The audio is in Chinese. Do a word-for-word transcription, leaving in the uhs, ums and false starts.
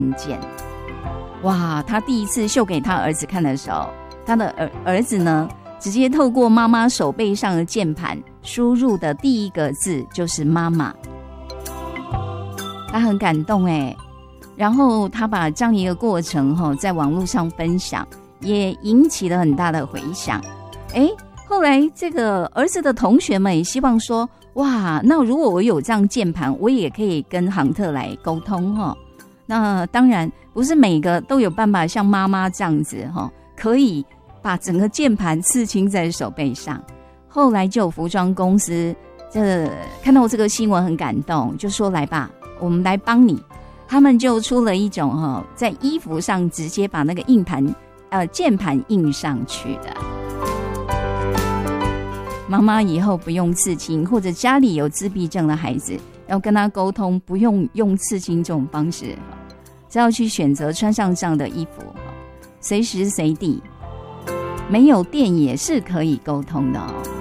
件。哇，他第一次秀给他儿子看的时候，他的儿儿子呢，直接透过妈妈手背上的键盘输入的第一个字就是妈妈，他很感动哎。然后他把这样一个过程齁在网络上分享，也引起了很大的回响。哎，后来这个儿子的同学们也希望说，哇，那如果我有这样键盘，我也可以跟杭特来沟通齁。那当然不是每个都有办法像妈妈这样子齁，可以把整个键盘刺青在手背上。后来就有服装公司这看到这个新闻很感动，就说来吧，我们来帮你。他们就出了一种齁，在衣服上直接把那个硬盘呃键盘印上去的。妈妈以后不用刺青，或者家里有自闭症的孩子要跟他沟通，不用用刺青这种方式，只要去选择穿上这样的衣服，随时随地没有电也是可以沟通的哦。